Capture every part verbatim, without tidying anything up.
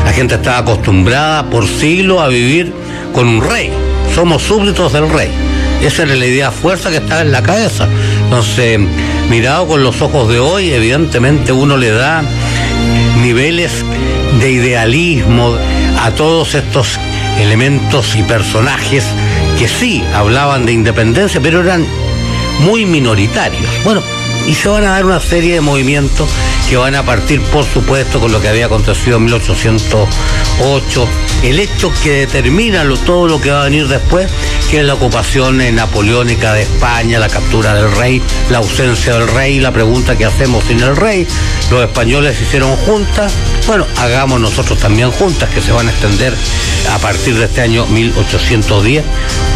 La gente estaba acostumbrada por siglos a vivir con un rey. Somos súbditos del rey. Esa era la idea fuerza que estaba en la cabeza. Entonces, mirado con los ojos de hoy, evidentemente uno le da niveles de idealismo a todos estos elementos y personajes que sí hablaban de independencia, pero eran muy minoritarios. Bueno, y se van a dar una serie de movimientos que van a partir, por supuesto, con lo que había acontecido en mil ochocientos ocho, el hecho que determina lo, todo lo que va a venir después, que es la ocupación napoleónica de España, la captura del rey, la ausencia del rey, la pregunta que hacemos sin el rey. Los españoles hicieron juntas, bueno, hagamos nosotros también juntas, que se van a extender a partir de este año mil ochocientos diez,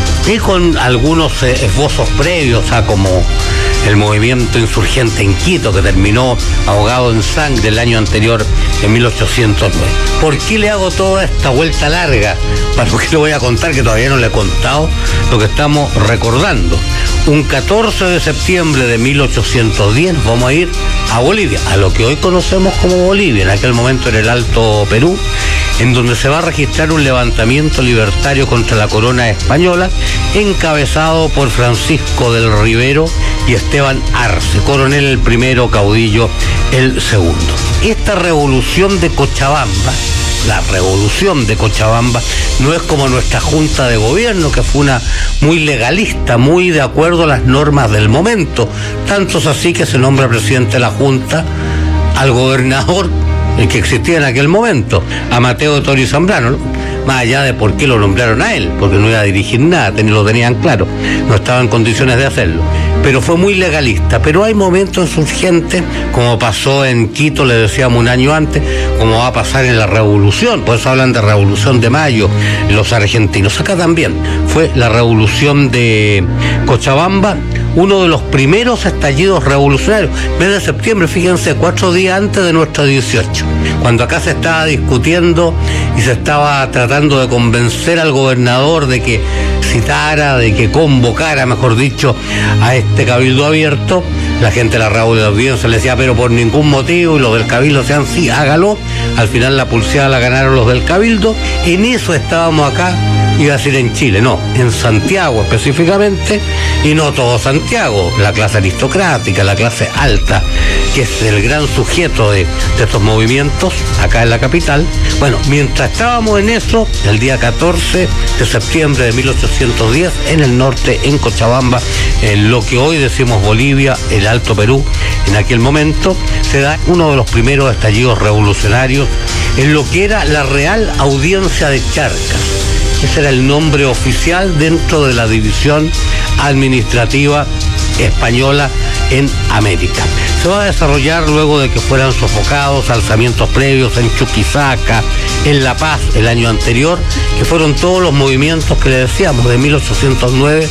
y con algunos eh, esbozos previos a como el movimiento insurgente en Quito, que terminó ahogado en sangre el año anterior, en mil ochocientos nueve. ¿Por qué le hago toda esta vuelta larga? ¿Para qué le voy a contar, que todavía no le he contado lo que estamos recordando? Un catorce de septiembre de mil ochocientos diez nos vamos a ir a Bolivia, a lo que hoy conocemos como Bolivia, en aquel momento era el Alto Perú, en donde se va a registrar un levantamiento libertario contra la corona española, encabezado por Francisco del Rivero y Esteban Arce, coronel el primero, caudillo el segundo. Esta revolución de Cochabamba, la revolución de Cochabamba, no es como nuestra junta de gobierno, que fue una muy legalista, muy de acuerdo a las normas del momento. Tanto es así que se nombra presidente de la junta al gobernador, el que existía en aquel momento, a Mateo de Toro y Zambrano, ¿no? Más allá de por qué lo nombraron a él, porque no iba a dirigir nada, lo tenían claro, no estaba en condiciones de hacerlo. Pero fue muy legalista. Pero hay momentos insurgentes, como pasó en Quito, le decíamos un año antes, como va a pasar en la revolución, por eso hablan de revolución de mayo, los argentinos. Acá también fue la revolución de Cochabamba, uno de los primeros estallidos revolucionarios, mes de septiembre, fíjense, cuatro días antes de nuestro dieciocho, cuando acá se estaba discutiendo y se estaba tratando de convencer al gobernador de que citara, de que convocara, mejor dicho, a este cabildo abierto. La gente de la radio de audiencia le decía, pero por ningún motivo, y los del cabildo decían, sí, hágalo. Al final la pulseada la ganaron los del cabildo. En eso estábamos acá, iba a decir en Chile, no, en Santiago específicamente, y no todo Santiago, la clase aristocrática, la clase alta, que es el gran sujeto de, de estos movimientos acá en la capital. Bueno, mientras estábamos en eso, el día catorce de septiembre de mil ochocientos diez, en el norte, en Cochabamba, en lo que hoy decimos Bolivia, el Alto Perú, en aquel momento se da uno de los primeros estallidos revolucionarios en lo que era la Real Audiencia de Charcas. Ese era el nombre oficial dentro de la división administrativa española en América. Se va a desarrollar luego de que fueran sofocados alzamientos previos en Chuquisaca, en La Paz el año anterior, que fueron todos los movimientos que le decíamos de mil ochocientos nueve,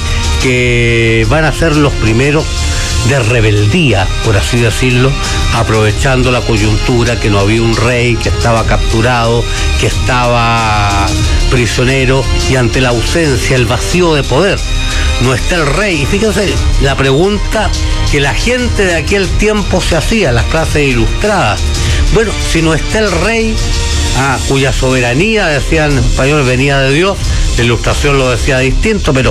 que van a ser los primeros de rebeldía, por así decirlo, aprovechando la coyuntura, que no había un rey, que estaba capturado, que estaba prisionero, y ante la ausencia, el vacío de poder, no está el rey. Y fíjense la pregunta que la gente de aquel tiempo se hacía, las clases ilustradas. Bueno, si no está el rey, ah, cuya soberanía, decían los españoles, venía de Dios, la Ilustración lo decía distinto, pero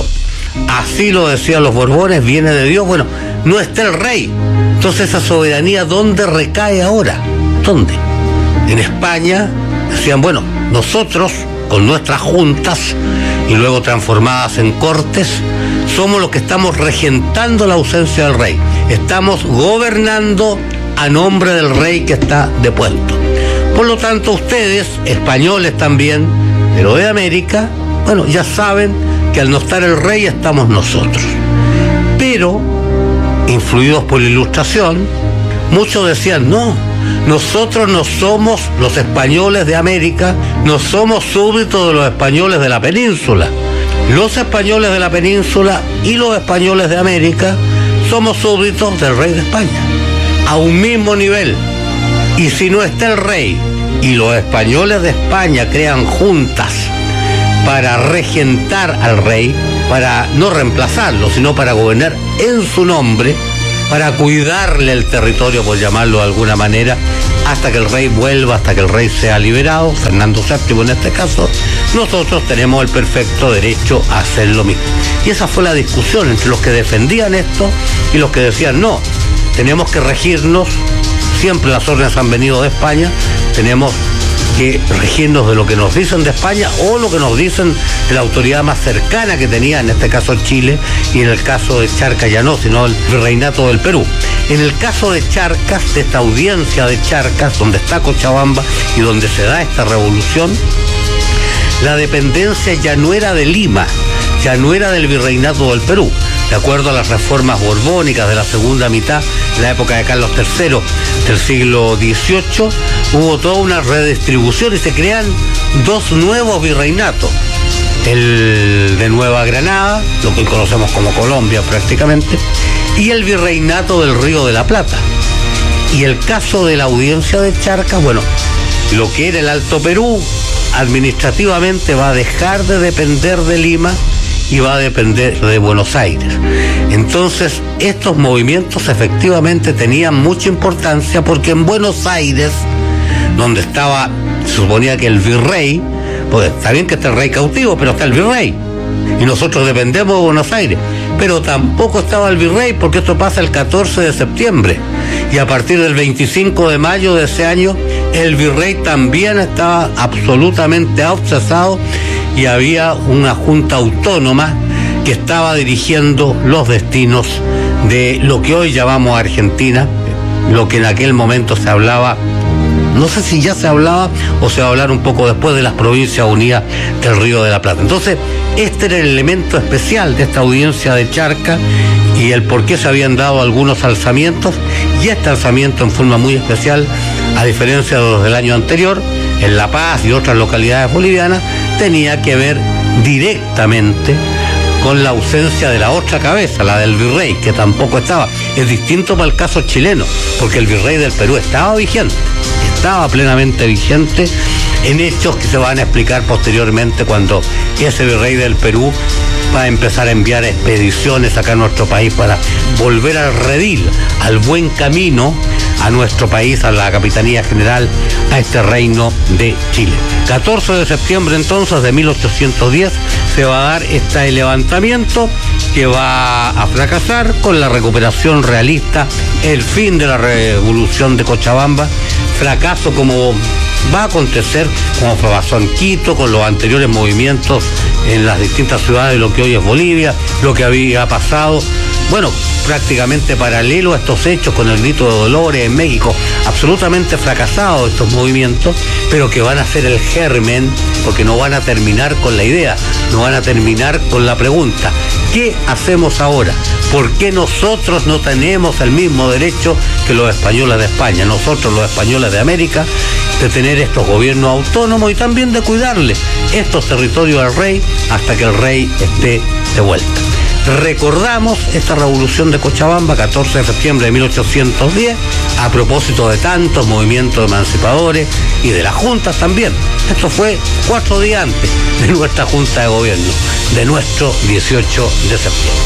así lo decían los Borbones, viene de Dios. Bueno, no está el rey. Entonces esa soberanía, ¿dónde recae ahora? ¿Dónde? En España decían, bueno, nosotros con nuestras juntas y luego transformadas en cortes, somos los que estamos regentando la ausencia del rey. Estamos gobernando a nombre del rey que está depuesto. Por lo tanto, ustedes, españoles también, pero de América, bueno, ya saben que al no estar el rey estamos nosotros. Pero, influidos por la Ilustración, muchos decían, no, nosotros no somos los españoles de América, no somos súbditos de los españoles de la península. Los españoles de la península y los españoles de América somos súbditos del rey de España, a un mismo nivel. Y si no está el rey y los españoles de España crean juntas para regentar al rey, para no reemplazarlo, sino para gobernar en su nombre, para cuidarle el territorio, por llamarlo de alguna manera, hasta que el rey vuelva, hasta que el rey sea liberado, Fernando séptimo en este caso. Nosotros tenemos el perfecto derecho a hacer lo mismo. Y esa fue la discusión entre los que defendían esto y los que decían no, tenemos que regirnos, siempre las órdenes han venido de España, tenemos que regirnos de lo que nos dicen de España o lo que nos dicen de la autoridad más cercana que tenía, en este caso Chile, y en el caso de Charcas ya no, sino el virreinato del Perú. En el caso de Charcas, de esta audiencia de Charcas, donde está Cochabamba y donde se da esta revolución, la dependencia ya no era de Lima, ya no era del virreinato del Perú. De acuerdo a las reformas borbónicas de la segunda mitad, en la época de Carlos tercero del siglo dieciocho, hubo toda una redistribución y se crean dos nuevos virreinatos. El de Nueva Granada, lo que hoy conocemos como Colombia prácticamente, y el virreinato del Río de la Plata. Y el caso de la audiencia de Charcas, bueno, lo que era el Alto Perú, administrativamente va a dejar de depender de Lima y va a depender de Buenos Aires. Entonces, estos movimientos efectivamente tenían mucha importancia porque en Buenos Aires, donde estaba, se suponía que el virrey, pues está bien que está el rey cautivo, pero está el virrey, y nosotros dependemos de Buenos Aires, pero tampoco estaba el virrey porque esto pasa el catorce de septiembre, y a partir del veinticinco de mayo de ese año, el virrey también estaba absolutamente obsesado y había una junta autónoma que estaba dirigiendo los destinos de lo que hoy llamamos Argentina, lo que en aquel momento se hablaba, no sé si ya se hablaba o se va a hablar un poco después, de las Provincias Unidas del Río de la Plata. Entonces, este era el elemento especial de esta audiencia de Charcas y el por qué se habían dado algunos alzamientos, y este alzamiento en forma muy especial, a diferencia de los del año anterior, en La Paz y otras localidades bolivianas, tenía que ver directamente con la ausencia de la otra cabeza, la del virrey, que tampoco estaba. Es distinto para el caso chileno, porque el virrey del Perú estaba vigente, estaba plenamente vigente en hechos que se van a explicar posteriormente cuando ese virrey del Perú va a empezar a enviar expediciones acá a nuestro país para volver al redil, al buen camino, a nuestro país, a la Capitanía General, a este reino de Chile. catorce de septiembre entonces de mil ochocientos diez se va a dar este levantamiento que va a fracasar con la recuperación realista, el fin de la revolución de Cochabamba, fracaso como va a acontecer, como pasó en Quito, con los anteriores movimientos en las distintas ciudades de lo que hoy es Bolivia, lo que había pasado, bueno, prácticamente paralelo a estos hechos con el grito de Dolores en México, absolutamente fracasados estos movimientos, pero que van a ser el germen, porque no van a terminar con la idea, no van a terminar con la pregunta, ¿qué hacemos ahora? ¿Por qué nosotros no tenemos el mismo derecho que los españoles de España, nosotros los españoles de América, de tener estos gobiernos autónomos y también de cuidarle estos territorios al rey hasta que el rey esté de vuelta? Recordamos esta revolución de Cochabamba, catorce de septiembre de mil ochocientos diez, a propósito de tantos movimientos emancipadores y de las juntas también. Esto fue cuatro días antes de nuestra junta de gobierno, de nuestro dieciocho de septiembre.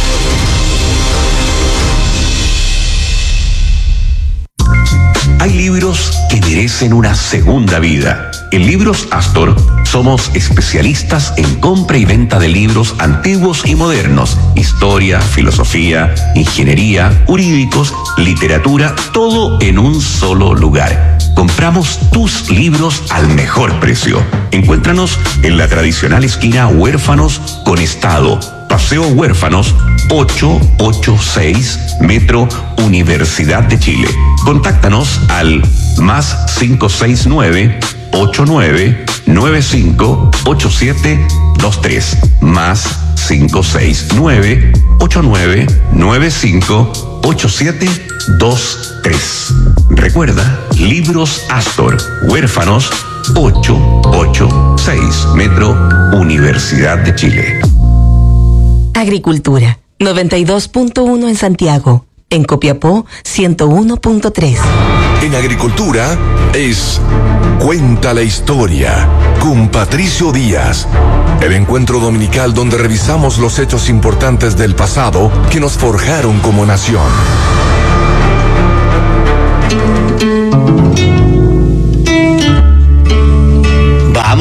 Hay libros que merecen una segunda vida. En Libros Astor somos especialistas en compra y venta de libros antiguos y modernos, historia, filosofía, ingeniería, jurídicos, literatura, todo en un solo lugar. Compramos tus libros al mejor precio. Encuéntranos en la tradicional esquina Huérfanos con Estado, Paseo Huérfanos ochocientos ochenta y seis, Metro Universidad de Chile. Contáctanos al más cinco seis nueve, ocho nueve nueve cinco, ocho siete dos tres, más cinco seis nueve, ocho nueve nueve cinco, ocho siete dos tres. Recuerda, Libros Astor, Huérfanos ochocientos ochenta y seis, Metro Universidad de Chile. Agricultura, noventa y dos punto uno en Santiago. En Copiapó, ciento uno punto tres. En Agricultura es Cuenta la Historia con Patricio Díaz. El encuentro dominical donde revisamos los hechos importantes del pasado que nos forjaron como nación.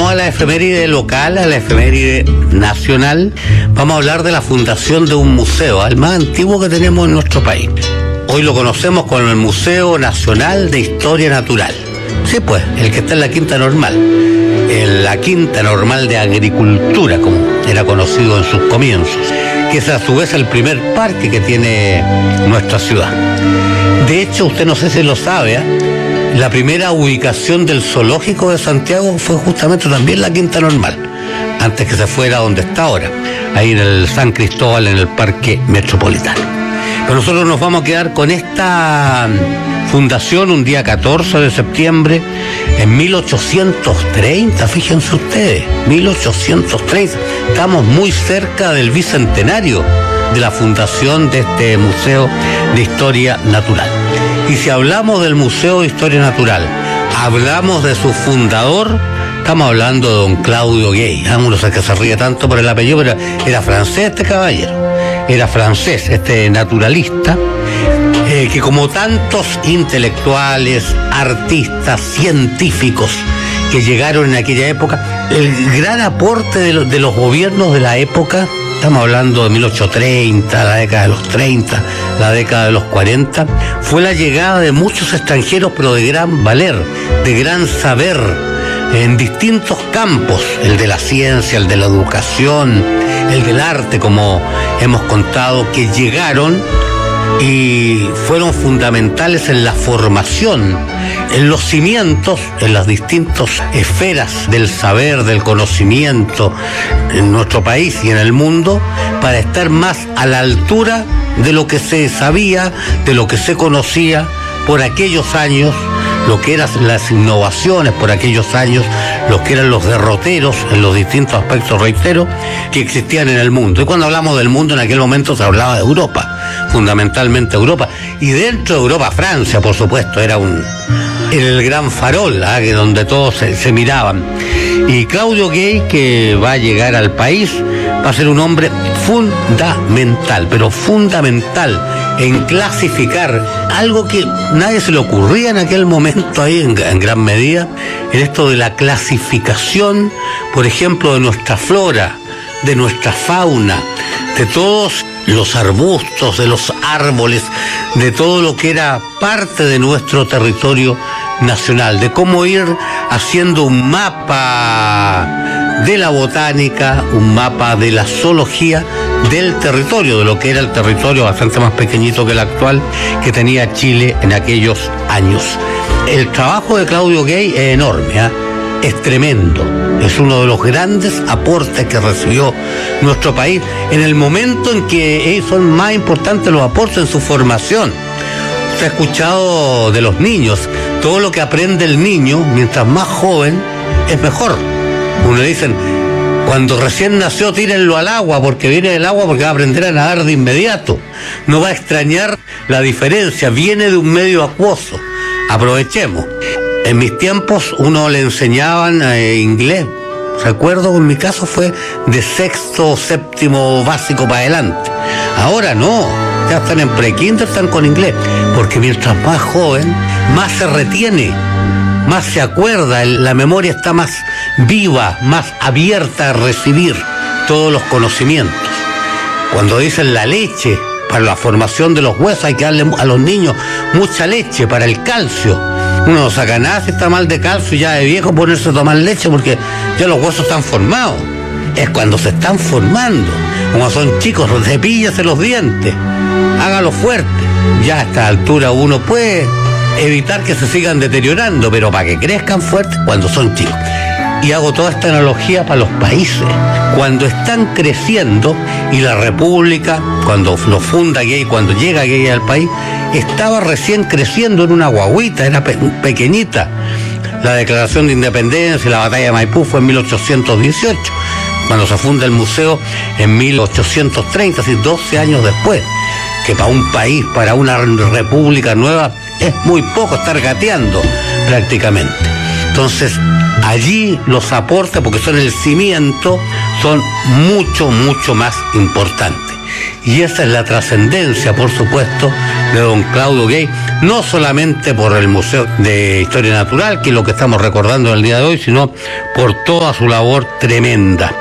vamos a la efeméride local, a la efeméride nacional. Vamos a hablar de la fundación de un museo, el más antiguo que tenemos en nuestro país. Hoy lo conocemos como el Museo Nacional de Historia Natural. Sí, pues, el que está en la Quinta Normal. En la Quinta Normal de Agricultura, como era conocido en sus comienzos, que es a su vez el primer parque que tiene nuestra ciudad. De hecho, usted no sé si lo sabe, ¿eh? La primera ubicación del zoológico de Santiago fue justamente también la Quinta Normal, antes que se fuera donde está ahora, ahí en el San Cristóbal, en el Parque Metropolitano. Pero nosotros nos vamos a quedar con esta fundación un día catorce de septiembre en mil ochocientos treinta, fíjense ustedes, mil ochocientos treinta. Estamos muy cerca del bicentenario de la fundación de este Museo de Historia Natural. Y si hablamos del Museo de Historia Natural, hablamos de su fundador, estamos hablando de don Claudio Gay. Ah, no sé que se ríe tanto por el apellido, pero era francés este caballero. Era francés, este naturalista, eh, que como tantos intelectuales, artistas, científicos que llegaron en aquella época, el gran aporte de, lo, de los gobiernos de la época, estamos hablando de mil ochocientos treinta, la década de los treinta, la década de los cuarenta, fue la llegada de muchos extranjeros, pero de gran valer, de gran saber, en distintos campos, el de la ciencia, el de la educación, el del arte, como hemos contado, que llegaron y fueron fundamentales en la formación, en los cimientos, en las distintas esferas del saber, del conocimiento en nuestro país y en el mundo, para estar más a la altura de lo que se sabía, de lo que se conocía por aquellos años, lo que eran las innovaciones por aquellos años, lo que eran los derroteros en los distintos aspectos, reitero, que existían en el mundo. Y cuando hablamos del mundo, en aquel momento se hablaba de Europa, fundamentalmente Europa, y dentro de Europa Francia, por supuesto, era un era el gran farol, ¿eh? Donde todos se, se miraban. Y Claudio Gay, que va a llegar al país, va a ser un hombre fundamental, pero fundamental en clasificar algo que nadie se le ocurría en aquel momento ahí en, en gran medida, en esto de la clasificación, por ejemplo, de nuestra flora, de nuestra fauna, de todos los arbustos, de los árboles, de todo lo que era parte de nuestro territorio nacional, de cómo ir haciendo un mapa de la botánica, un mapa de la zoología del territorio, de lo que era el territorio bastante más pequeñito que el actual que tenía Chile en aquellos años. El trabajo de Claudio Gay es enorme, ¿eh? Es tremendo, es uno de los grandes aportes que recibió nuestro país en el momento en que son más importantes los aportes en su formación. Usted ha escuchado de los niños, todo lo que aprende el niño, mientras más joven, es mejor. Uno le dicen, cuando recién nació, tírenlo al agua, porque viene del agua, porque va a aprender a nadar de inmediato. No va a extrañar la diferencia, viene de un medio acuoso. Aprovechemos. En mis tiempos, uno le enseñaban eh, inglés. Recuerdo que en mi caso fue de sexto, séptimo básico para adelante. Ahora no, ya están en pre-kinder, están con inglés. Porque mientras más joven, más se retiene, más se acuerda, la memoria está más viva, más abierta a recibir todos los conocimientos. Cuando dicen la leche, para la formación de los huesos hay que darle a los niños mucha leche para el calcio. Uno no saca nada si está mal de calcio y ya de viejo ponerse a tomar leche porque ya los huesos están formados. Es cuando se están formando, como son chicos, cepíllese los dientes, hágalo fuerte. Ya a esta altura uno puede evitar que se sigan deteriorando, pero para que crezcan fuertes cuando son chicos. Y hago toda esta analogía para los países. Cuando están creciendo, y la República, cuando lo funda Gay, cuando llega Gay al país, estaba recién creciendo en una guaguita, era pe- pequeñita. La Declaración de Independencia y la Batalla de Maipú fue en mil ochocientos dieciocho, cuando se funda el museo en mil ochocientos treinta, así doce años después, que para un país, para una república nueva, es muy poco, estar gateando prácticamente. Entonces, allí los aportes, porque son el cimiento, son mucho, mucho más importantes. Y esa es la trascendencia, por supuesto, de don Claudio Gay, no solamente por el Museo de Historia Natural, que es lo que estamos recordando el día de hoy, sino por toda su labor tremenda.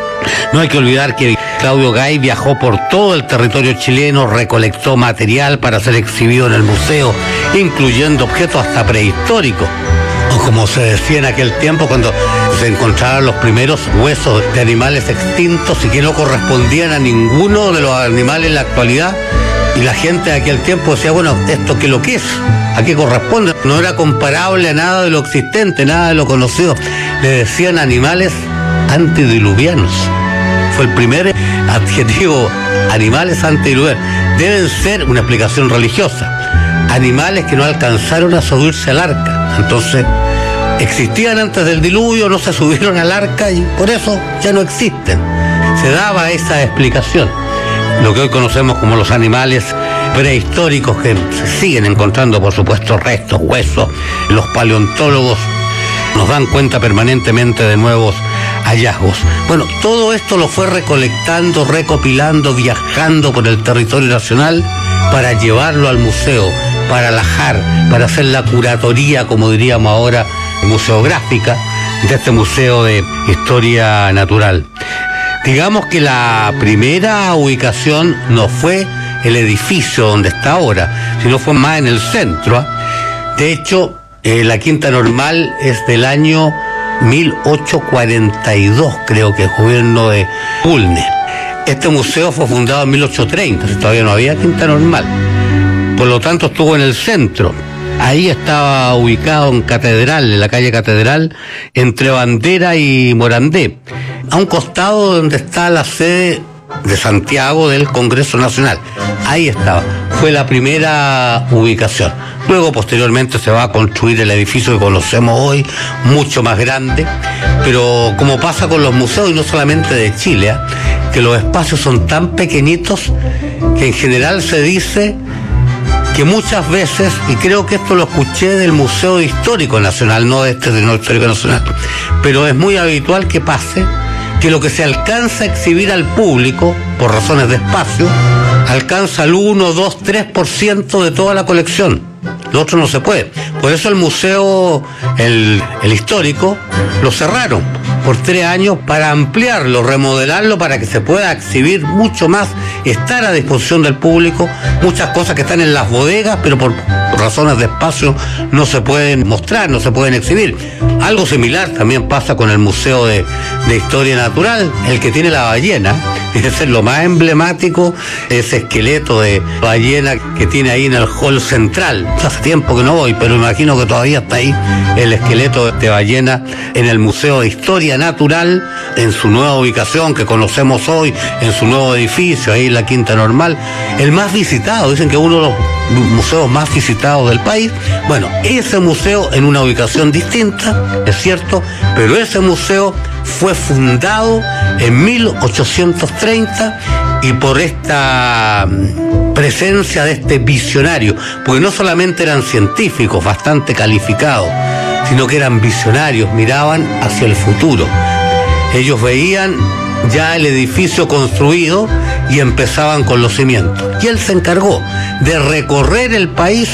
No hay que olvidar que Claudio Gay viajó por todo el territorio chileno, recolectó material para ser exhibido en el museo, incluyendo objetos hasta prehistóricos, o como se decía en aquel tiempo cuando se encontraban los primeros huesos de animales extintos y que no correspondían a ninguno de los animales en la actualidad. Y la gente de aquel tiempo decía, bueno, ¿esto qué es lo que es? ¿A qué corresponde? No era comparable a nada de lo existente, nada de lo conocido. Le decían animales antediluvianos. Fue el primer adjetivo, animales antediluvianos. Deben ser una explicación religiosa. Animales que no alcanzaron a subirse al arca. Entonces, existían antes del diluvio, no se subieron al arca y por eso ya no existen. Se daba esa explicación. Lo que hoy conocemos como los animales prehistóricos, que se siguen encontrando, por supuesto, restos, huesos. Los paleontólogos nos dan cuenta permanentemente de nuevos hallazgos. Bueno, todo esto lo fue recolectando, recopilando, viajando por el territorio nacional para llevarlo al museo, para alajar, para hacer la curatoría, como diríamos ahora, museográfica, de este Museo de Historia Natural. Digamos que la primera ubicación no fue el edificio donde está ahora, sino fue más en el centro. ¿eh? De hecho, eh, la Quinta Normal es del año mil ochocientos cuarenta y dos, creo que el gobierno de Bulnes. Este museo fue fundado en mil ochocientos treinta, todavía no había Quinta Normal. Por lo tanto, estuvo en el centro. Ahí estaba ubicado en Catedral, en la calle Catedral, entre Bandera y Morandé, a un costado donde está la sede de Santiago del Congreso Nacional. Ahí estaba, fue la primera ubicación. Luego, posteriormente, se va a construir el edificio que conocemos hoy, mucho más grande, pero como pasa con los museos, y no solamente de Chile, ¿eh? que los espacios son tan pequeñitos que en general se dice que muchas veces, y creo que esto lo escuché del Museo Histórico Nacional, no de este del Histórico Nacional, pero es muy habitual que pase que lo que se alcanza a exhibir al público, por razones de espacio, alcanza el uno, dos, tres por ciento de toda la colección. Lo otro no se puede. Por eso el museo, el, el histórico, lo cerraron por tres años para ampliarlo, remodelarlo, para que se pueda exhibir mucho más, estar a disposición del público, muchas cosas que están en las bodegas, pero por razones de espacio no se pueden mostrar, no se pueden exhibir. Algo similar también pasa con el Museo de, de Historia Natural, el que tiene la ballena, es lo más emblemático, ese esqueleto de ballena que tiene ahí en el hall central. Hace tiempo que no voy, pero imagino que todavía está ahí el esqueleto de ballena en el Museo de Historia Natural, en su nueva ubicación que conocemos hoy, en su nuevo edificio, ahí en la Quinta Normal, el más visitado, dicen que uno de los museos más visitados del país. Bueno, ese museo en una ubicación distinta, es cierto, pero ese museo fue fundado en mil ochocientos treinta y por esta presencia de este visionario, porque no solamente eran científicos bastante calificados, sino que eran visionarios, miraban hacia el futuro. Ellos veían ya el edificio construido y empezaban con los cimientos. Y él se encargó de recorrer el país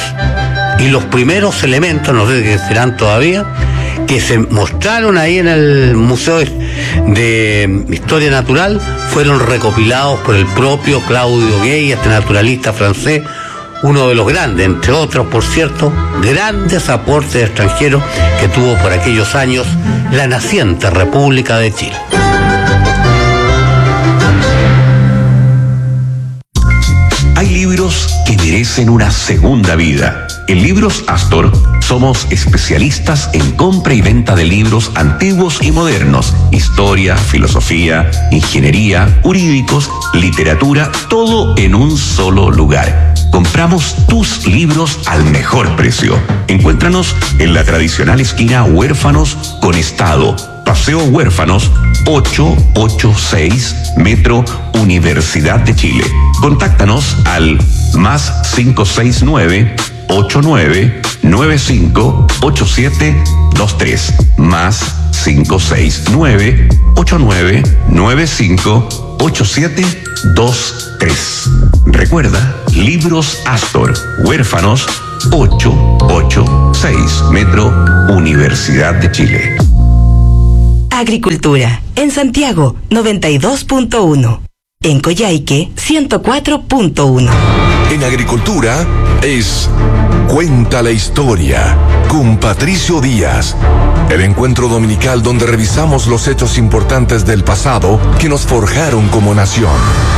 y los primeros elementos, no sé qué serán todavía, que se mostraron ahí en el Museo de Historia Natural, fueron recopilados por el propio Claudio Gay, este naturalista francés, uno de los grandes, entre otros, por cierto, grandes aportes extranjeros que tuvo por aquellos años la naciente República de Chile. Hay libros que merecen una segunda vida. En Libros Astor somos especialistas en compra y venta de libros antiguos y modernos, historia, filosofía, ingeniería, jurídicos, literatura, todo en un solo lugar. Compramos tus libros al mejor precio. Encuéntranos en la tradicional esquina Huérfanos con Estado, Paseo Huérfanos ochocientos ochenta y seis, Metro Universidad de Chile. Contáctanos al más cinco seis nueve, ocho nueve nueve cinco, ocho siete dos tres, más cinco seis nueve, ocho nueve nueve cinco, ocho siete dos tres. Recuerda, Libros Astor, Huérfanos ocho ocho seis, Metro Universidad de Chile. Agricultura, en Santiago, noventa y dos punto uno. En Coyhaique, ciento cuatro punto uno. En Agricultura es Cuenta la Historia con Patricio Díaz. El encuentro dominical donde revisamos los hechos importantes del pasado que nos forjaron como nación.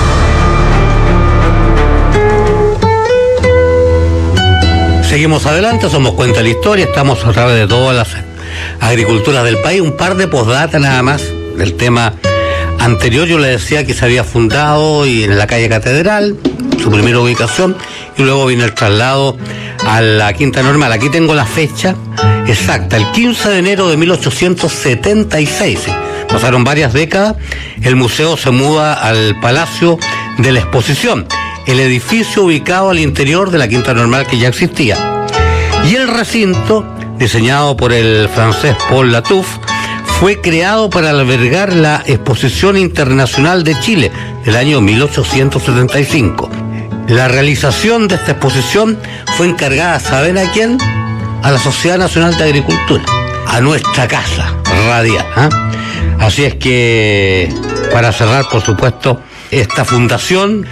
Seguimos adelante, somos Cuenta la Historia, estamos a través de todas las agriculturas del país. Un par de postdata nada más del tema anterior. Yo le decía que se había fundado y en la calle Catedral, su primera ubicación, y luego vino el traslado a la Quinta Normal. Aquí tengo la fecha exacta, el quince de enero de mil ochocientos setenta y seis. Pasaron varias décadas, el museo se muda al Palacio de la Exposición, el edificio ubicado al interior de la Quinta Normal que ya existía. Y el recinto, diseñado por el francés Paul Latouf, fue creado para albergar la Exposición Internacional de Chile del año mil ochocientos setenta y cinco. La realización de esta exposición fue encargada, ¿saben a quién? A la Sociedad Nacional de Agricultura, a nuestra casa radial, ¿eh? Así es que, para cerrar, por supuesto, esta fundación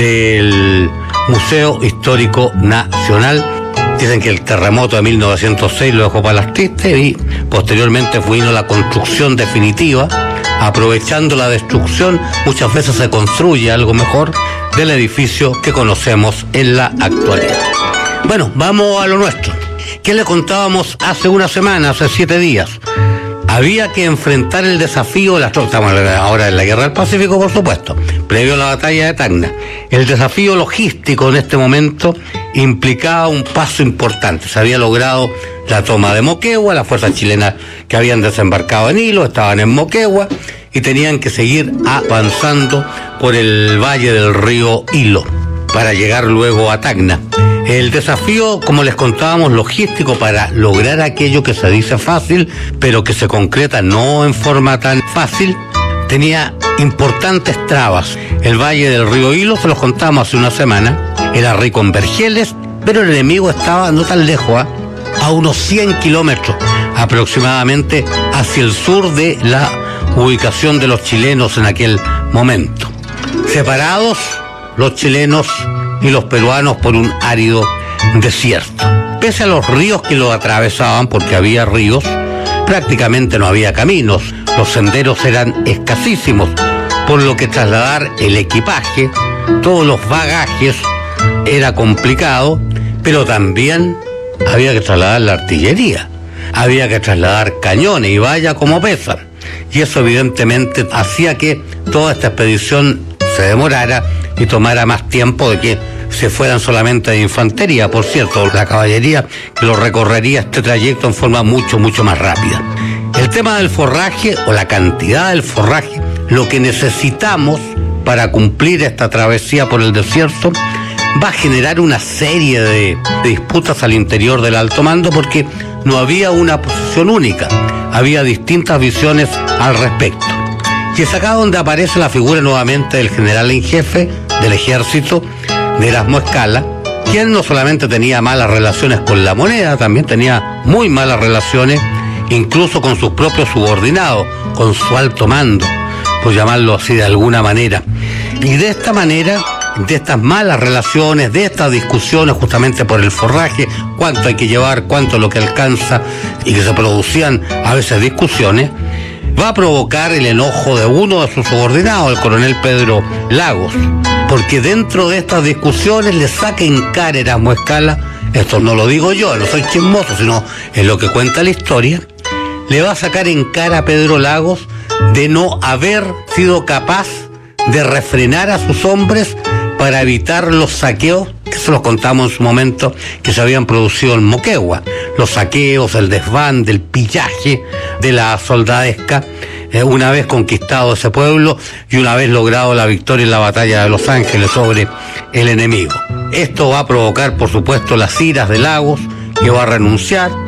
del Museo Histórico Nacional, dicen que el terremoto de mil novecientos seis lo dejó para las tristes y posteriormente vino la construcción definitiva. Aprovechando la destrucción, muchas veces se construye algo mejor del edificio que conocemos en la actualidad. Bueno, vamos a lo nuestro. ¿Qué le contábamos hace una semana, hace siete días? Había que enfrentar el desafío, las tropas, estamos ahora en la Guerra del Pacífico, por supuesto, previo a la batalla de Tacna. El desafío logístico en este momento implicaba un paso importante. Se había logrado la toma de Moquegua, las fuerzas chilenas que habían desembarcado en Hilo estaban en Moquegua y tenían que seguir avanzando por el valle del río Hilo para llegar luego a Tacna. El desafío, como les contábamos, logístico para lograr aquello que se dice fácil, pero que se concreta no en forma tan fácil, tenía importantes trabas. El valle del río Hilo, se los contamos hace una semana, era rico en vergeles, pero el enemigo estaba no tan lejos, ¿eh? a unos cien kilómetros aproximadamente hacia el sur de la ubicación de los chilenos en aquel momento. Separados los chilenos y los peruanos por un árido desierto. Pese a los ríos que lo atravesaban, porque había ríos, prácticamente no había caminos, los senderos eran escasísimos, por lo que trasladar el equipaje, todos los bagajes, era complicado, pero también había que trasladar la artillería, había que trasladar cañones, y vaya como pesan. Y eso evidentemente hacía que toda esta expedición se demorara y tomara más tiempo de que se fueran solamente de infantería. Por cierto, la caballería que lo recorrería este trayecto en forma mucho, mucho más rápida. El tema del forraje o la cantidad del forraje, lo que necesitamos para cumplir esta travesía por el desierto, va a generar una serie de, de disputas al interior del alto mando, porque no había una posición única, había distintas visiones al respecto. Y es acá donde aparece la figura nuevamente del general en jefe del ejército, de Erasmo Escala, quien no solamente tenía malas relaciones con la moneda, también tenía muy malas relaciones incluso con sus propios subordinados, con su alto mando, por llamarlo así de alguna manera. Y de esta manera, de estas malas relaciones, de estas discusiones justamente por el forraje, cuánto hay que llevar, cuánto es lo que alcanza, y que se producían a veces discusiones, va a provocar el enojo de uno de sus subordinados, el coronel Pedro Lagos, porque dentro de estas discusiones le saca en cara Erasmo Escala, esto no lo digo yo, no soy chismoso, sino es lo que cuenta la historia, le va a sacar en cara a Pedro Lagos de no haber sido capaz de refrenar a sus hombres para evitar los saqueos, que se los contamos en su momento, que se habían producido en Moquegua, los saqueos, el desván, del pillaje de la soldadesca, eh, una vez conquistado ese pueblo y una vez logrado la victoria en la batalla de Los Ángeles sobre el enemigo. Esto va a provocar, por supuesto, las iras de Lagos, que va a renunciar,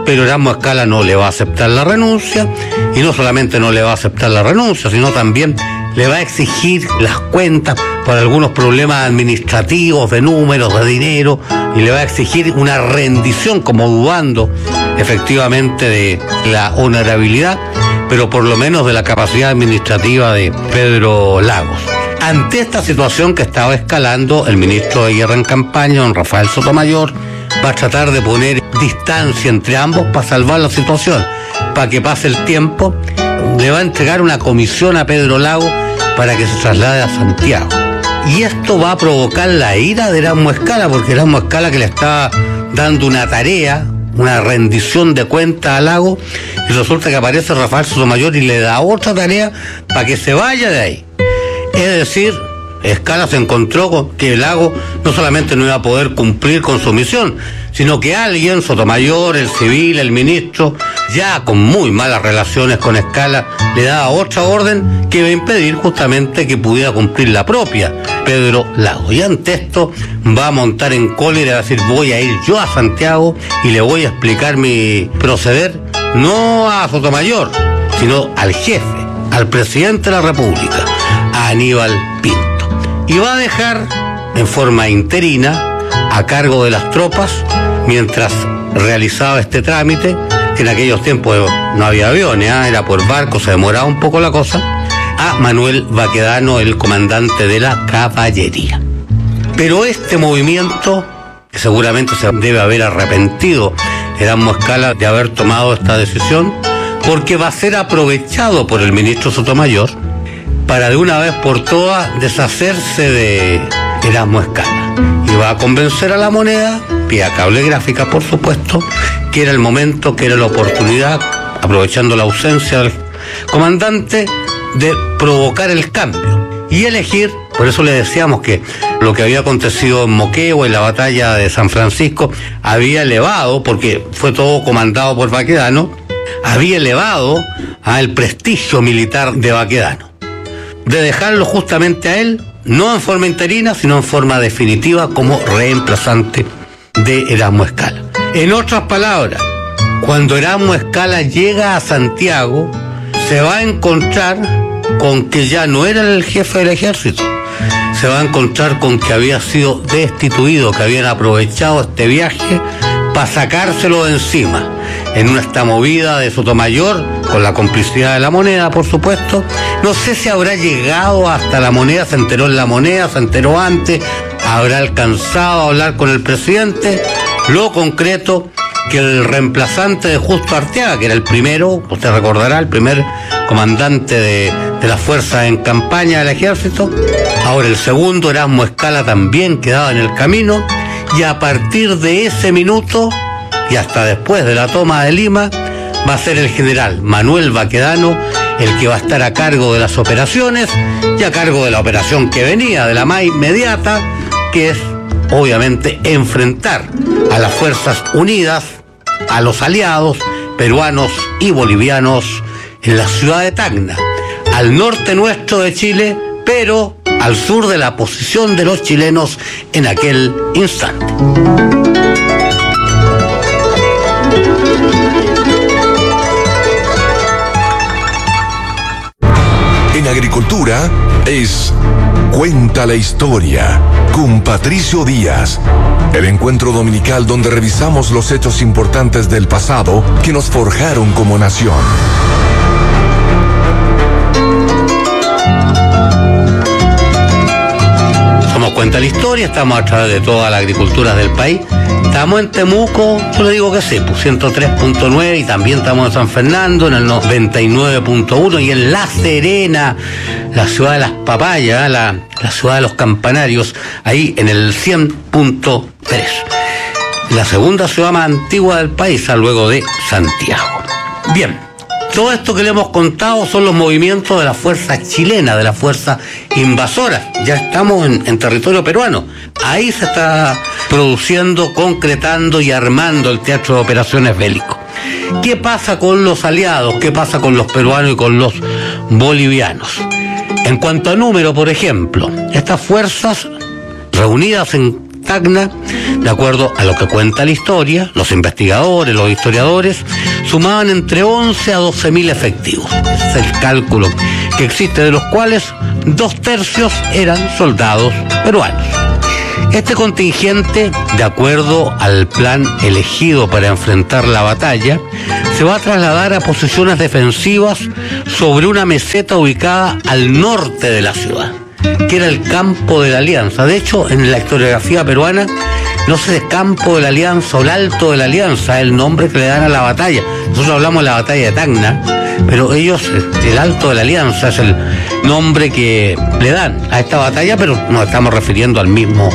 pero Erasmo Escala no le va a aceptar la renuncia, y no solamente no le va a aceptar la renuncia, sino también le va a exigir las cuentas por algunos problemas administrativos, de números, de dinero, y le va a exigir una rendición, como dudando efectivamente de la honorabilidad, pero por lo menos de la capacidad administrativa de Pedro Lagos. Ante esta situación que estaba escalando, el ministro de Guerra en campaña, don Rafael Sotomayor, va a tratar de poner distancia entre ambos para salvar la situación, para que pase el tiempo. Le va a entregar una comisión a Pedro Lagos para que se traslade a Santiago. Y esto va a provocar la ira de Erasmo Escala, porque Erasmo Escala, que le está dando una tarea, una rendición de cuentas a Lagos, y resulta que aparece Rafael Sotomayor y le da otra tarea para que se vaya de ahí. Es decir, Escala se encontró con que Lagos no solamente no iba a poder cumplir con su misión, sino que alguien, Sotomayor, el civil, el ministro, ya con muy malas relaciones con Escala, le daba otra orden que iba a impedir justamente que pudiera cumplir la propia Pedro Lagos. Y ante esto va a montar en cólera y va a decir: voy a ir yo a Santiago y le voy a explicar mi proceder, no a Sotomayor, sino al jefe, al presidente de la República, a Aníbal Pinto. Y va a dejar en forma interina, a cargo de las tropas, mientras realizaba este trámite, que en aquellos tiempos no había aviones, ¿eh? Era por barco, se demoraba un poco la cosa, a Manuel Baquedano, el comandante de la caballería. Pero este movimiento, que seguramente se debe haber arrepentido Erasmo Escala de haber tomado esta decisión, porque va a ser aprovechado por el ministro Sotomayor para de una vez por todas deshacerse de Erasmo Escala. Y va a convencer a La Moneda, vía cable gráfica por supuesto, que era el momento, que era la oportunidad, aprovechando la ausencia del comandante, de provocar el cambio y elegir. Por eso le decíamos que lo que había acontecido en Moquegua y la batalla de San Francisco había elevado, porque fue todo comandado por Baquedano, había elevado al prestigio militar de Baquedano, de dejarlo justamente a él, no en forma interina, sino en forma definitiva, como reemplazante de Erasmo Escala. En otras palabras, cuando Erasmo Escala llega a Santiago, se va a encontrar con que ya no era el jefe del ejército, se va a encontrar con que había sido destituido, que habían aprovechado este viaje para sacárselo de encima, en una esta movida de Sotomayor, con la complicidad de La Moneda, por supuesto. No sé si habrá llegado hasta La Moneda, se enteró en La Moneda, se enteró antes, habrá alcanzado a hablar con el presidente. Lo concreto, que el reemplazante de Justo Arteaga, que era el primero, usted recordará, el primer comandante de, de las fuerzas en campaña del ejército, ahora el segundo, Erasmo Escala, también quedaba en el camino, y a partir de ese minuto y hasta después de la toma de Lima, va a ser el general Manuel Baquedano el que va a estar a cargo de las operaciones, y a cargo de la operación que venía, de la más inmediata, que es obviamente enfrentar a las Fuerzas Unidas, a los aliados peruanos y bolivianos en la ciudad de Tacna, al norte nuestro de Chile, pero al sur de la posición de los chilenos en aquel instante. En agricultura es Cuenta la Historia con Patricio Díaz, el encuentro dominical donde revisamos los hechos importantes del pasado que nos forjaron como nación. Somos Cuenta la Historia, estamos a través de toda la agricultura del país. Estamos en Temuco, yo le digo que sí, pues ciento tres punto nueve, y también estamos en San Fernando, en el noventa y nueve punto uno, y en La Serena, la ciudad de las papayas, la, la ciudad de los campanarios, ahí en el cien punto tres. La segunda ciudad más antigua del país, luego de Santiago. Bien, todo esto que le hemos contado son los movimientos de la fuerza chilena, de la fuerza invasora. Ya estamos en, en territorio peruano. Ahí se está produciendo, concretando y armando el teatro de operaciones bélico. ¿Qué pasa con los aliados? ¿Qué pasa con los peruanos y con los bolivianos? En cuanto a número, por ejemplo, estas fuerzas reunidas en Tacna De acuerdo a lo que cuenta la historia, los investigadores, los historiadores, sumaban entre once a doce mil efectivos. Ese es el cálculo que existe, de los cuales dos tercios eran soldados peruanos. Este contingente, de acuerdo al plan elegido para enfrentar la batalla, se va a trasladar a posiciones defensivas sobre una meseta ubicada al norte de la ciudad, que era el Campo de la Alianza. De hecho, en la historiografía peruana, no sé, Campo de la Alianza o el Alto de la Alianza, es el nombre que le dan a la batalla. Nosotros hablamos de la batalla de Tacna, pero ellos, el Alto de la Alianza es el nombre que le dan a esta batalla, pero nos estamos refiriendo al mismo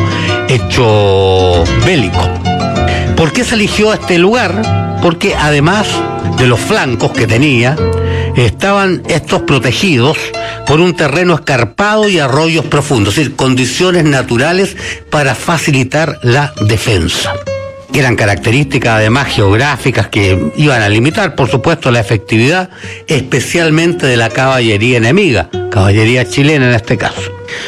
hecho bélico. ¿Por qué se eligió este lugar? Porque además de los flancos que tenía, estaban estos protegidos por un terreno escarpado y arroyos profundos, es decir, condiciones naturales para facilitar la defensa. Eran características además geográficas que iban a limitar, por supuesto, la efectividad, especialmente de la caballería enemiga, caballería chilena en este caso.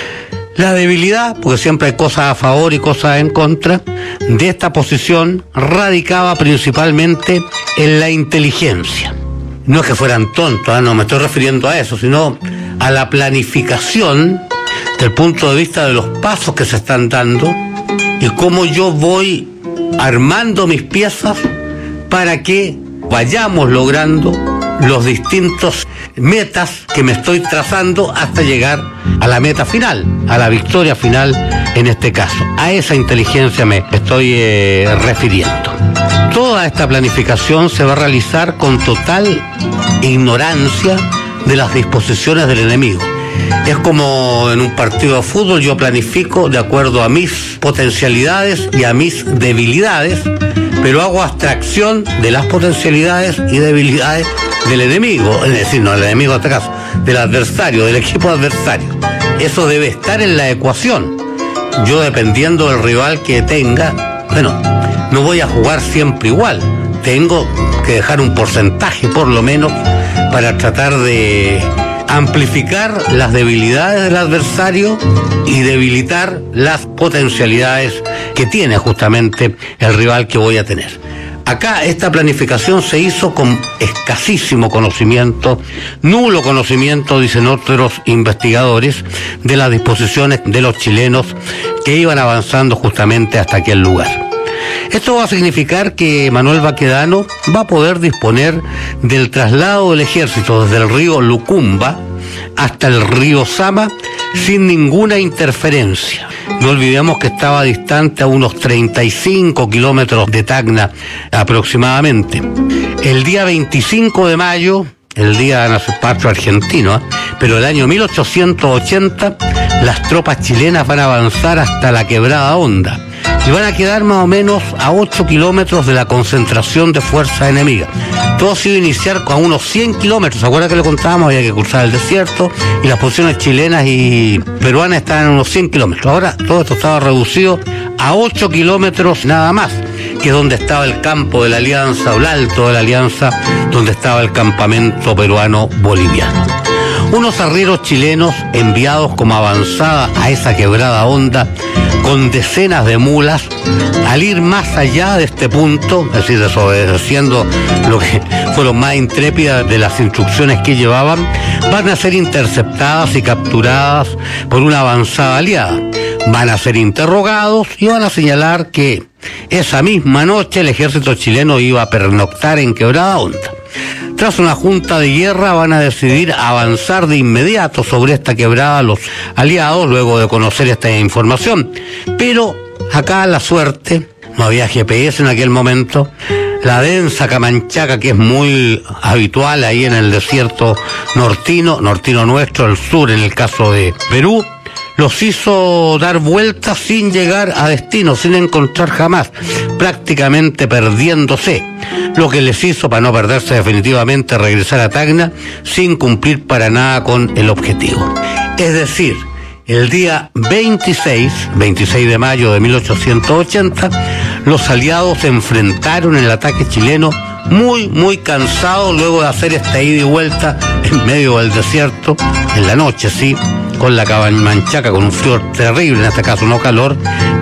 La debilidad, porque siempre hay cosas a favor y cosas en contra, de esta posición radicaba principalmente en la inteligencia. No es que fueran tontos, ¿eh? No me estoy refiriendo a eso, sino a la planificación del punto de vista de los pasos que se están dando y cómo yo voy armando mis piezas para que vayamos logrando los distintos metas que me estoy trazando hasta llegar a la meta final, a la victoria final en este caso. A esa inteligencia me estoy eh, refiriendo. Toda esta planificación se va a realizar con total ignorancia de las disposiciones del enemigo. Es como en un partido de fútbol, yo planifico de acuerdo a mis potencialidades y a mis debilidades, pero hago abstracción de las potencialidades y debilidades del enemigo, es decir, no del enemigo en este caso, del adversario, del equipo adversario. Eso debe estar en la ecuación. Yo, dependiendo del rival que tenga, bueno, no voy a jugar siempre igual. Tengo que dejar un porcentaje, por lo menos, para tratar de amplificar las debilidades del adversario y debilitar las potencialidades que tiene justamente el rival que voy a tener. Acá esta planificación se hizo con escasísimo conocimiento, nulo conocimiento, dicen otros investigadores, de las disposiciones de los chilenos que iban avanzando justamente hasta aquel lugar. Esto va a significar que Manuel Baquedano va a poder disponer del traslado del ejército desde el río Lucumba hasta el río Sama sin ninguna interferencia. No olvidemos que estaba distante a unos treinta y cinco kilómetros de Tacna aproximadamente. El día veinticinco de mayo, el día de patrio argentino, ¿eh? pero el año mil ochocientos ochenta, las tropas chilenas van a avanzar hasta la Quebrada Honda y van a quedar más o menos a ocho kilómetros de la concentración de fuerza enemiga. Todo se iba a iniciar con unos cien kilómetros. ¿Se acuerdan que le contábamos? Había que cruzar el desierto y las posiciones chilenas y peruanas estaban a unos cien kilómetros. Ahora todo esto estaba reducido a ocho kilómetros nada más, que es donde estaba el campo de la Alianza, o el Alto de la Alianza, donde estaba el campamento peruano boliviano. Unos arrieros chilenos enviados como avanzada a esa Quebrada Honda con decenas de mulas, al ir más allá de este punto, es decir, desobedeciendo lo que fueron más intrépidas de las instrucciones que llevaban, van a ser interceptadas y capturadas por una avanzada aliada. Van a ser interrogados y van a señalar que esa misma noche el ejército chileno iba a pernoctar en Quebrada Honda. Tras una junta de guerra van a decidir avanzar de inmediato sobre esta quebrada los aliados luego de conocer esta información. Pero acá la suerte, no había G P S en aquel momento, la densa camanchaca que es muy habitual ahí en el desierto nortino, nortino nuestro, el sur en el caso de Perú, los hizo dar vueltas sin llegar a destino, sin encontrar jamás, prácticamente perdiéndose, lo que les hizo, para no perderse definitivamente, regresar a Tacna sin cumplir para nada con el objetivo. Es decir, el día veintiséis de mayo de mil ochocientos ochenta, los aliados se enfrentaron en el ataque chileno muy, muy cansados luego de hacer esta ida y vuelta en medio del desierto, en la noche, sí, con la camanchaca, con un frío terrible, en este caso no calor,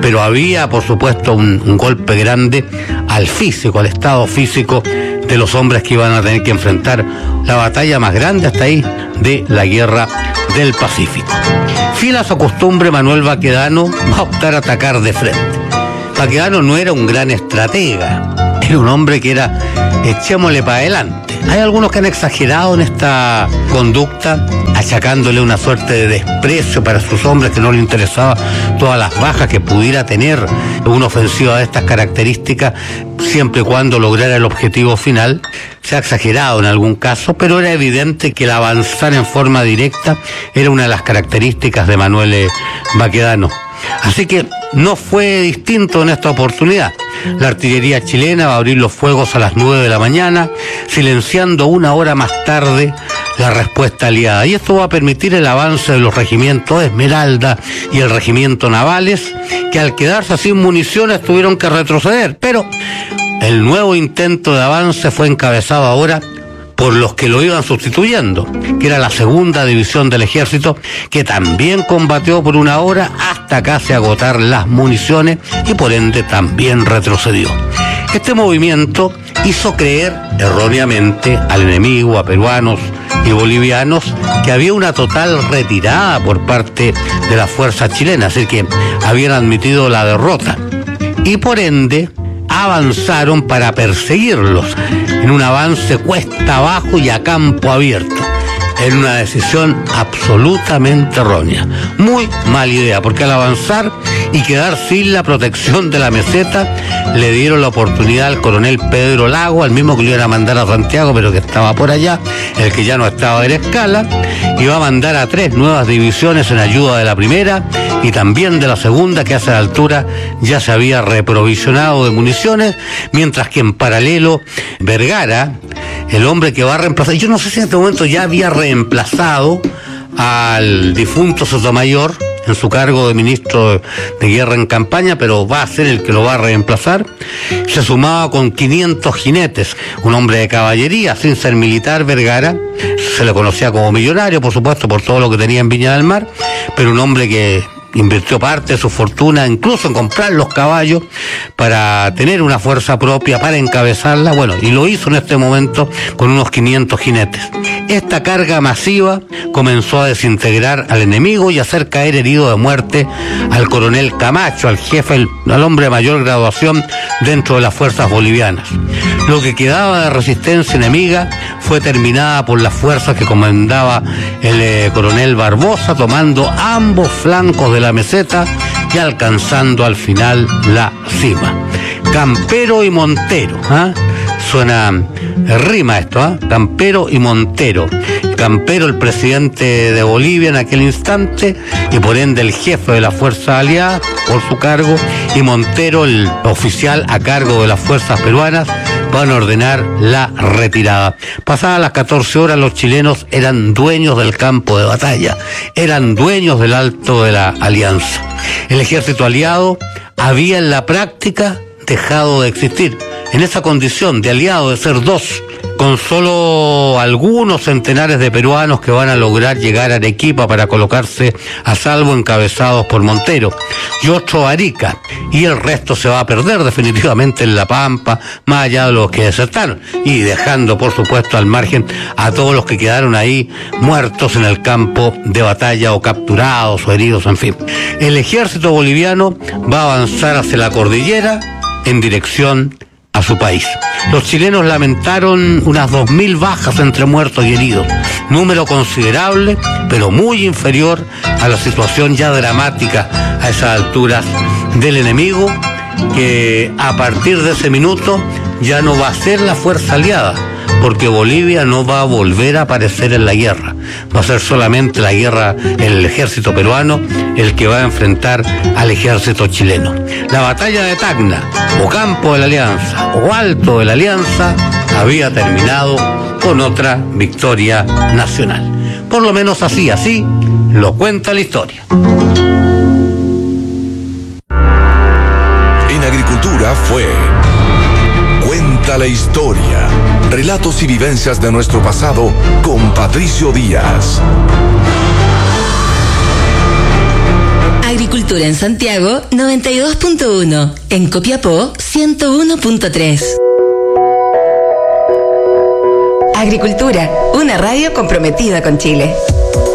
pero había, por supuesto, un, un golpe grande al físico, al estado físico de los hombres que iban a tener que enfrentar la batalla más grande hasta ahí de la Guerra del Pacífico. Fiel a su costumbre, Manuel Baquedano va a optar a atacar de frente. Baquedano no era un gran estratega, era un hombre que era echémosle para adelante. Hay algunos que han exagerado en esta conducta, achacándole una suerte de desprecio para sus hombres, que no le interesaba todas las bajas que pudiera tener una ofensiva de estas características, siempre y cuando lograra el objetivo final. Se ha exagerado en algún caso, pero era evidente que el avanzar en forma directa era una de las características de Manuel Baquedano. Así que no fue distinto en esta oportunidad. La artillería chilena va a abrir los fuegos a las nueve de la mañana, silenciando una hora más tarde la respuesta aliada. Y esto va a permitir el avance de los regimientos Esmeralda y el regimiento Navales, que al quedarse sin municiones tuvieron que retroceder. Pero el nuevo intento de avance fue encabezado ahora por los que lo iban sustituyendo, que era la segunda división del ejército, que también combatió por una hora hasta casi agotar las municiones y por ende también retrocedió. Este movimiento hizo creer erróneamente al enemigo, a peruanos y bolivianos, que había una total retirada por parte de las fuerzas chilenas, es decir, que habían admitido la derrota y por ende avanzaron para perseguirlos en un avance cuesta abajo y a campo abierto. Era una decisión absolutamente errónea, muy mala idea, porque al avanzar y quedar sin la protección de la meseta, le dieron la oportunidad al coronel Pedro Lago, al mismo que le iban a mandar a Santiago, pero que estaba por allá, el que ya no estaba en Escala, y va a mandar a tres nuevas divisiones en ayuda de la primera y también de la segunda, que a esa altura ya se había reprovisionado de municiones, mientras que en paralelo Vergara, el hombre que va a reemplazar, yo no sé si en este momento ya había reemplazado al difunto Sotomayor en su cargo de ministro de Guerra en campaña, pero va a ser el que lo va a reemplazar, se sumaba con quinientos jinetes, un hombre de caballería, sin ser militar. Vergara se le conocía como millonario, por supuesto, por todo lo que tenía en Viña del Mar, pero un hombre que invirtió parte de su fortuna incluso en comprar los caballos para tener una fuerza propia, para encabezarla, bueno, y lo hizo en este momento con unos quinientos jinetes. Esta carga masiva comenzó a desintegrar al enemigo y a hacer caer herido de muerte al coronel Camacho, al jefe, al hombre de mayor graduación dentro de las fuerzas bolivianas. Lo que quedaba de resistencia enemiga fue terminada por las fuerzas que comandaba el eh, coronel Barbosa, tomando ambos flancos de la meseta y alcanzando al final la cima. Campero y Montero, ¿ah? Suena, rima esto, ¿ah? Campero y Montero. Campero, el presidente de Bolivia en aquel instante, y por ende el jefe de la fuerza aliada por su cargo, y Montero, el oficial a cargo de las fuerzas peruanas, van a ordenar la retirada. Pasadas las catorce horas, los chilenos eran dueños del campo de batalla, eran dueños del Alto de la Alianza. El ejército aliado había en la práctica dejado de existir. En esa condición de aliado, de ser dos, con solo algunos centenares de peruanos que van a lograr llegar a Arequipa para colocarse a salvo, encabezados por Montero, y otro Arica, y el resto se va a perder definitivamente en La Pampa, más allá de los que desertaron, y dejando por supuesto al margen a todos los que quedaron ahí muertos en el campo de batalla, o capturados o heridos, en fin. El ejército boliviano va a avanzar hacia la cordillera en dirección a su país. Los chilenos lamentaron unas dos mil bajas entre muertos y heridos, número considerable, pero muy inferior a la situación ya dramática a esas alturas del enemigo, que a partir de ese minuto ya no va a ser la fuerza aliada, porque Bolivia no va a volver a aparecer en la guerra. Va a ser solamente la guerra, el ejército peruano, el que va a enfrentar al ejército chileno. La batalla de Tacna, o Campo de la Alianza, o Alto de la Alianza, había terminado con otra victoria nacional. Por lo menos así, así lo cuenta la historia. En agricultura fue Cuenta la Historia. Relatos y vivencias de nuestro pasado con Patricio Díaz. Agricultura en Santiago noventa y dos punto uno, en Copiapó ciento uno punto tres. Agricultura, una radio comprometida con Chile.